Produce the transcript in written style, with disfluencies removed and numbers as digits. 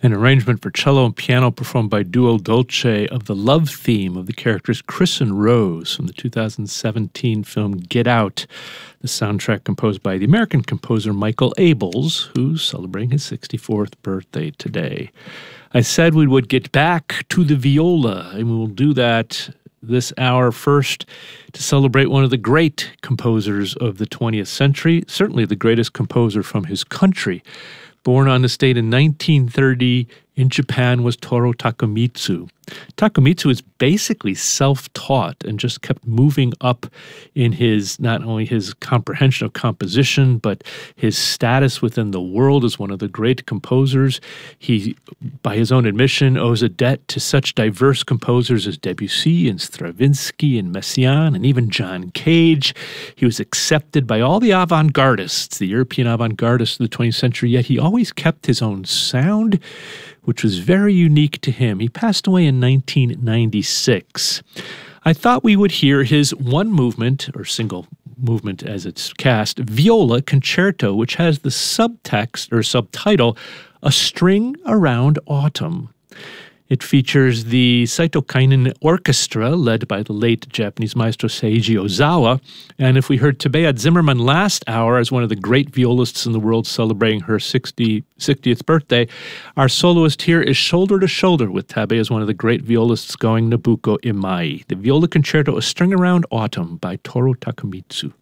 An arrangement for cello and piano performed by Duo Dolce of the love theme of the characters Chris and Rose from the 2017 film Get Out, the soundtrack composed by the American composer Michael Abels, who's celebrating his 64th birthday today. I said we would get back to the viola, and we will do that this hour first to celebrate one of the great composers of the 20th century, certainly the greatest composer from his country. Born on this date in 1930 in Japan was Toru Takemitsu. Takemitsu is basically self-taught and just kept moving up in his, not only his comprehension of composition, but his status within the world as one of the great composers. He, by his own admission, owes a debt to such diverse composers as Debussy and Stravinsky and Messiaen and even John Cage. He was accepted by all the avant-gardists, the European avant-gardists of the 20th century, yet he always kept his own sound, which was very unique to him. He passed away in 1996. I thought we would hear his one movement, or single movement as it's cast, Viola Concerto, which has the subtext or subtitle, A String Around Autumn. It features the Saito Kainen Orchestra, led by the late Japanese maestro Seiji Ozawa. And if we heard Tabea Zimmerman last hour as one of the great violists in the world celebrating her 60th birthday, our soloist here is shoulder to shoulder with Tabea as one of the great violists going Nobuko Imai. The Viola Concerto, A String Around Autumn by Toru Takemitsu.